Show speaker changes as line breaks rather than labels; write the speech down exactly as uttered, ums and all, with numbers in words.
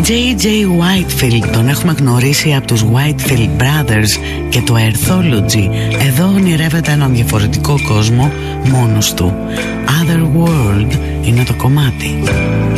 τζέι τζέι Whitefield τον έχουμε γνωρίσει από τους Whitefield Brothers και το Earthology. Εδώ ονειρεύεται έναν διαφορετικό κόσμο μόνος του. Other World είναι το κομμάτι.